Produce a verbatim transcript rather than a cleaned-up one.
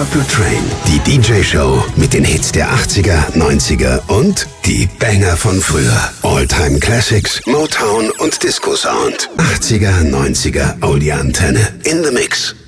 Purple Train, die D J-Show mit den Hits der achtziger, neunziger und die Banger von früher. All-Time Classics, Motown und Disco-Sound. achtziger, neunziger, Audio-Antenne. In the Mix.